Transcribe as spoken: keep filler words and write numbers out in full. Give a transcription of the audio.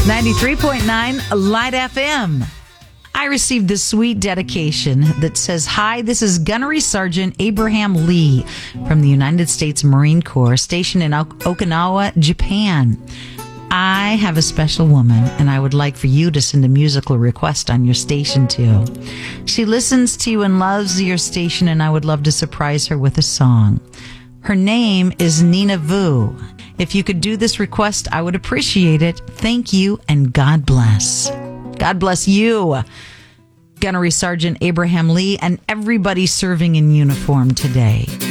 ninety-three point nine Light F M. I received this sweet dedication that says, "Hi, this is Gunnery Sergeant Abraham Lee from the United States Marine Corps, stationed in ok- Okinawa, Japan. I have a special woman, and I would like for you to send a musical request on your station, too. She listens to you and loves your station, and I would love to surprise her with a song. Her name is Nina Vu. If you could do this request, I would appreciate it. Thank you, and God bless." God bless you, Gunnery Sergeant Abraham Lee, and everybody serving in uniform today.